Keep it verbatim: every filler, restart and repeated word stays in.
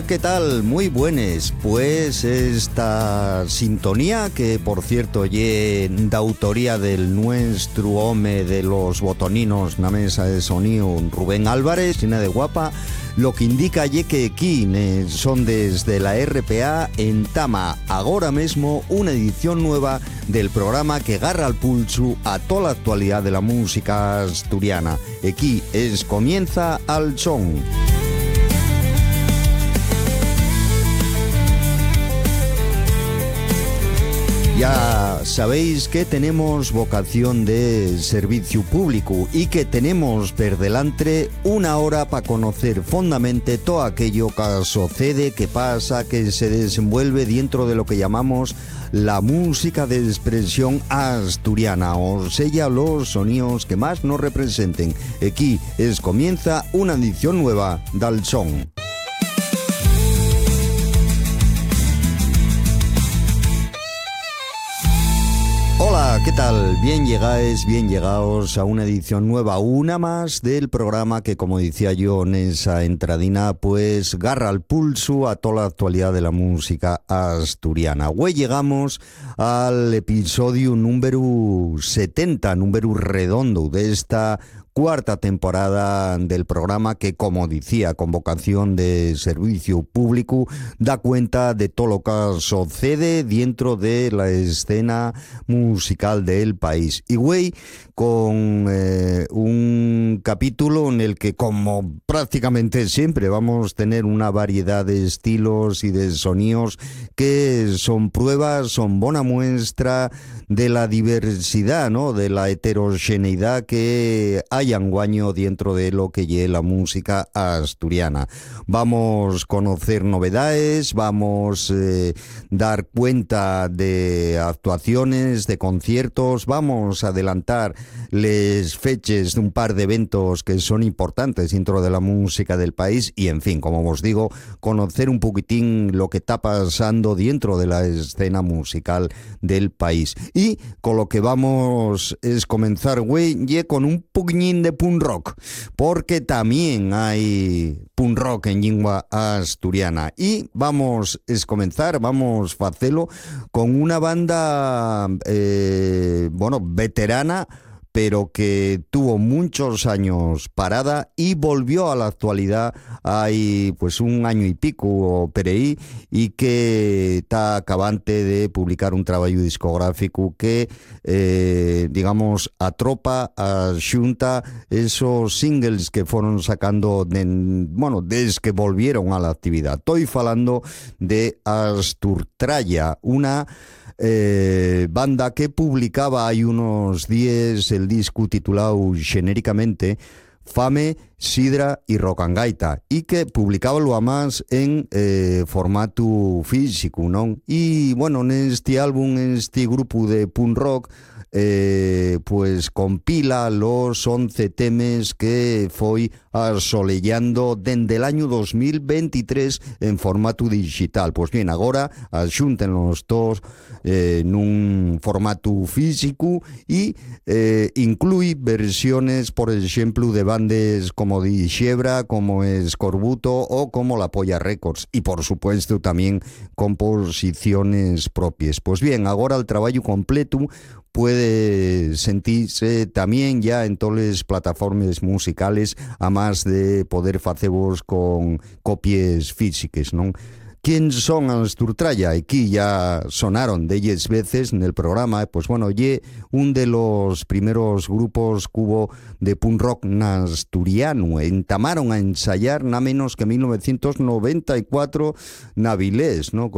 Hola, ¿qué tal? Muy buenas. Pues esta sintonía, que por cierto ye de autoría del nuestro home de los botoninos na mesa de sonido, Rubén Álvarez, llena de guapa, lo que indica ye que aquí son desde la R P A en Tama ahora mismo una edición nueva del programa que agarra al pulso a toda la actualidad de la música asturiana. Aquí es Comienza al Son. Ya sabéis que tenemos vocación de servicio público y que tenemos per delante una hora para conocer fondamente todo aquello que sucede, que pasa, que se desenvuelve dentro de lo que llamamos la música de expresión asturiana, o sea, los sonidos que más nos representen. Aquí es Comienza una edición nueva del Son. Hola, ¿qué tal? Bien llegáis, bien llegados a una edición nueva, una más del programa que, como decía yo en esa entradina, pues garra al pulso a toda la actualidad de la música asturiana. Hoy llegamos al episodio número setenta, número redondo de esta cuarta temporada del programa que, como decía, con vocación de servicio público, da cuenta de todo lo que sucede dentro de la escena musical del país. Y güey, con eh, un capítulo en el que, como prácticamente siempre, vamos a tener una variedad de estilos y de sonidos que son pruebas, son buena muestra de la diversidad, ¿no?, de la heterogeneidad que hay anguaño dentro de lo que es la música asturiana. Vamos a conocer novedades, vamos a eh, dar cuenta de actuaciones, de conciertos, vamos a adelantar les fechas de un par de eventos que son importantes dentro de la música del país y, en fin, como os digo, conocer un poquitín lo que está pasando dentro de la escena musical del país. Y con lo que vamos es comenzar, güey, y con un poquín de punk rock, porque también hay punk rock en lengua asturiana. Y vamos es comenzar, vamos a hacerlo con una banda, eh, bueno, veterana, pero que tuvo muchos años parada y volvió a la actualidad hay pues un año y pico o por ahí, y que está acabante de publicar un trabajo discográfico que eh, digamos atropa, axunta esos singles que fueron sacando de, bueno, desde que volvieron a la actividad. Estoy hablando de Asturtraya, una Eh, banda que publicaba hay unos días el disco titulado genéricamente Fame, Sidra y Rocangaita, y que publicaba lo más en eh, formato físico, ¿no? Y bueno, en este álbum, en este grupo de punk rock, Eh, pues compila los once temas que foi asolellando dende el año dos mil veintitrés en formato digital. Pues bien, agora axunten los todos eh, nun formato físico y eh, inclui versiones, por ejemplo, de bandas como Di Xebra, como Escorbuto o como La Polla Records, y por supuesto también composiciones propias. Pues bien, agora el trabajo completo puede sentirse también ya en todas las plataformas musicales, a más de poder facevos con copias físicas, ¿no? ¿Quién son Asturtraya? Aquí ya sonaron de ellas veces en el programa. Pues bueno, ye un de los primeros grupos que hubo de punk rock asturiano. Entamaron a ensayar nada menos que en mil novecientos noventa y cuatro en Avilés, ¿no?